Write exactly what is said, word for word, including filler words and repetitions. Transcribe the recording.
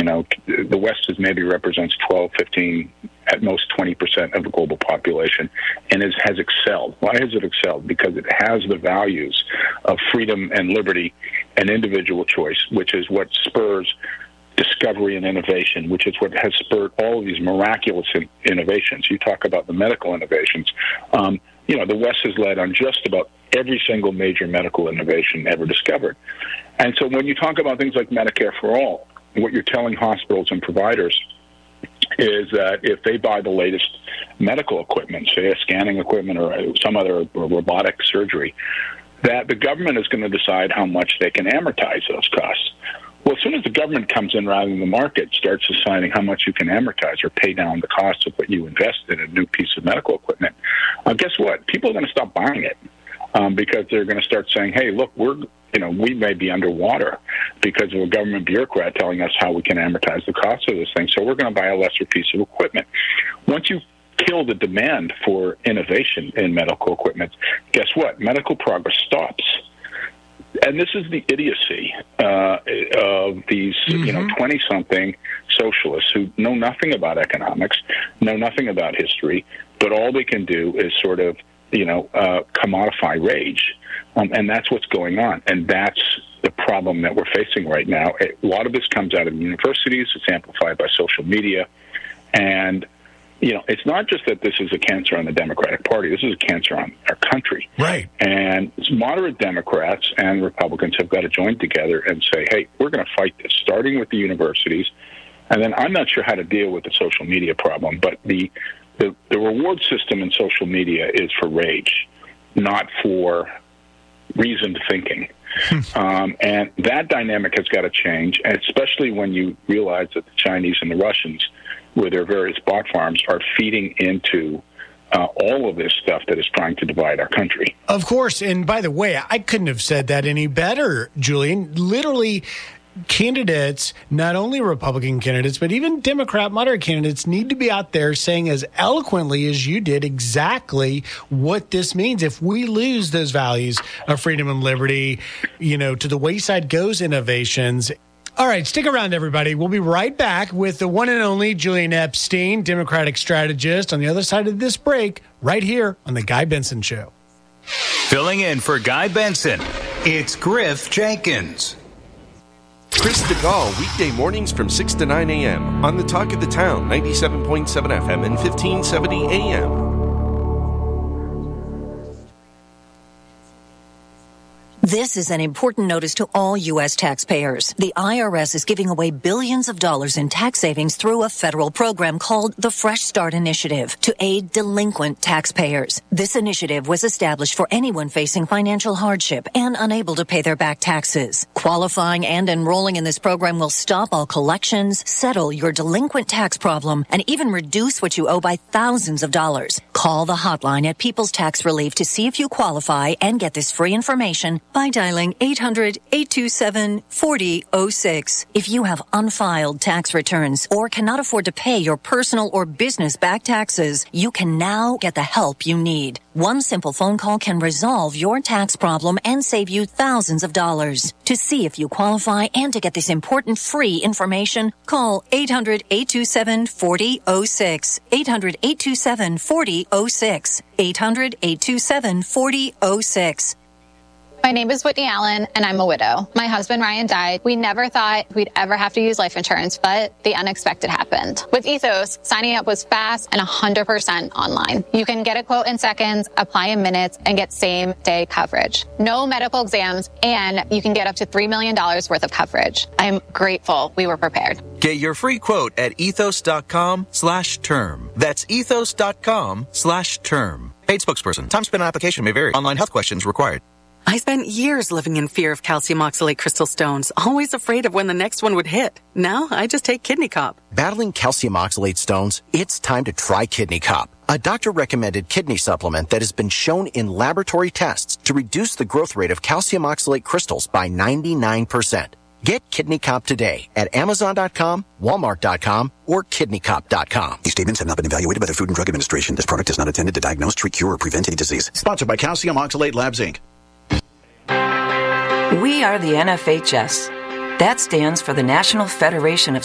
know, the West is maybe represents twelve, fifteen, at most twenty percent of the global population, and is, has excelled. Why has it excelled? Because it has the values of freedom and liberty and individual choice, which is what spurs discovery and innovation, which is what has spurred all of these miraculous in- innovations. You talk about the medical innovations. Um, you know, the West has led on just about every single major medical innovation ever discovered. And so when you talk about things like Medicare for All, what you're telling hospitals and providers is that if they buy the latest medical equipment, say a scanning equipment or some other robotic surgery, that the government is going to decide how much they can amortize those costs. Well, as soon as the government comes in rather than the market starts deciding how much you can amortize or pay down the cost of what you invest in a new piece of medical equipment, uh, guess what? People are going to stop buying it um, because they're going to start saying, hey, look, we're, you know, we may be underwater because of a government bureaucrat telling us how we can amortize the cost of this thing, so we're going to buy a lesser piece of equipment. Once you kill the demand for innovation in medical equipment, guess what? Medical progress stops. And this is the idiocy uh, of these, mm-hmm. you know, twenty-something socialists who know nothing about economics, know nothing about history, but all they can do is sort of, you know, uh, commodify rage. Um, and that's what's going on. And that's the problem that we're facing right now. A lot of this comes out of the universities. It's amplified by social media. And you know, it's not just that this is a cancer on the Democratic Party. This is a cancer on our country. Right. And moderate Democrats and Republicans have got to join together and say, hey, we're going to fight this, starting with the universities. And then I'm not sure how to deal with the social media problem, but the the, the reward system in social media is for rage, not for reasoned thinking. um, and that dynamic has got to change, especially when you realize that the Chinese and the Russians, with their various bot farms, are feeding into uh, all of this stuff that is trying to divide our country. Of course. And by the way, I couldn't have said that any better, Julian. Literally, candidates, not only Republican candidates, but even Democrat moderate candidates, need to be out there saying as eloquently as you did exactly what this means. If we lose those values of freedom and liberty, you know, to the wayside goes innovations. All right, stick around, everybody. We'll be right back with the one and only Julian Epstein, Democratic strategist, on the other side of this break, right here on The Guy Benson Show. Filling in for Guy Benson, it's Griff Jenkins. Chris DeGaulle, weekday mornings from six to nine a.m. on the Talk of the Town, ninety-seven point seven F M and fifteen seventy A M. This is an important notice to all U S taxpayers. The I R S is giving away billions of dollars in tax savings through a federal program called the Fresh Start Initiative to aid delinquent taxpayers. This initiative was established for anyone facing financial hardship and unable to pay their back taxes. Qualifying and enrolling in this program will stop all collections, settle your delinquent tax problem, and even reduce what you owe by thousands of dollars. Call the hotline at People's Tax Relief to see if you qualify and get this free information by dialing eight hundred, eight two seven, four zero zero six. If you have unfiled tax returns or cannot afford to pay your personal or business back taxes, you can now get the help you need. One simple phone call can resolve your tax problem and save you thousands of dollars. To see if you qualify and to get this important free information, call eight hundred, eight two seven, four zero zero six. eight hundred, eight two seven, four zero zero six. eight hundred, eight two seven, four zero zero six. My name is Whitney Allen, and I'm a widow. My husband, Ryan, died. We never thought we'd ever have to use life insurance, but the unexpected happened. With Ethos, signing up was fast and one hundred percent online. You can get a quote in seconds, apply in minutes, and get same-day coverage. No medical exams, and you can get up to three million dollars worth of coverage. I'm grateful we were prepared. Get your free quote at ethos.com slash term. That's ethos.com slash term. Paid spokesperson. Time spent on application may vary. Online health questions required. I spent years living in fear of calcium oxalate crystal stones, always afraid of when the next one would hit. Now, I just take Kidney Cop. Battling calcium oxalate stones? It's time to try Kidney Cop, a doctor-recommended kidney supplement that has been shown in laboratory tests to reduce the growth rate of calcium oxalate crystals by ninety-nine percent. Get Kidney Cop today at amazon dot com, walmart dot com, or kidney cop dot com. These statements have not been evaluated by the Food and Drug Administration. This product is not intended to diagnose, treat, cure, or prevent any disease. Sponsored by Calcium Oxalate Labs, Incorporated. We are the N F H S. That stands for the National Federation of